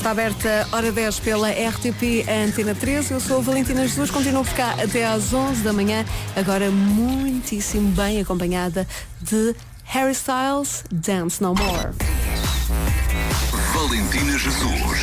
Está aberta hora 10 pela RTP Antena 13. Eu sou a Valentina Jesus, continuo por cá até às 11 da manhã, agora muitíssimo bem acompanhada de Harry Styles, Dance No More. Valentina Jesus